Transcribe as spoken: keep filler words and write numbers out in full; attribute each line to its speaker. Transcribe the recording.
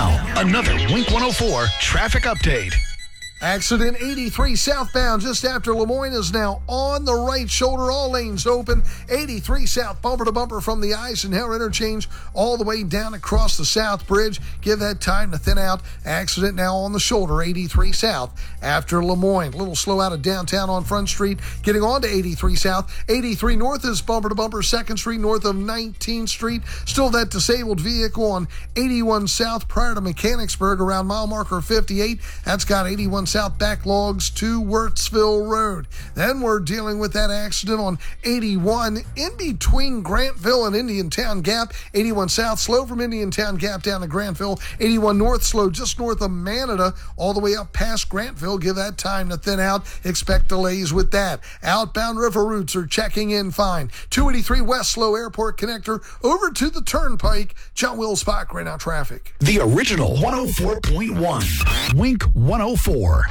Speaker 1: Now, another Wink one oh four traffic update.
Speaker 2: Accident eighty-three southbound just after Lemoyne is now on the right shoulder. All lanes open. eighty-three south bumper to bumper from the Eisenhower interchange all the way down across the South Bridge. Give that time to thin out. Accident now on the shoulder. eighty-three south after Lemoyne. A little slow out of downtown on Front Street. Getting on to eighty-three south. eighty-three north is bumper to bumper. second Street north of nineteenth Street. Still that disabled vehicle on eighty-one south prior to Mechanicsburg around mile marker fifty-eight. That's got eighty-one south backlogs to Wirtsville Road. Then we're dealing with that accident on eighty-one in between Grantville and Indiantown Gap. eighty-one south slow from Indiantown Gap down to Grantville. eighty-one north slow just north of Manada all the way up past Grantville. Give that time to thin out. Expect delays with that. Outbound river routes are checking in fine. two eighty-three west slow airport connector over to the Turnpike. John Will Spock right now traffic.
Speaker 1: The original one oh four point one. Wink one oh four.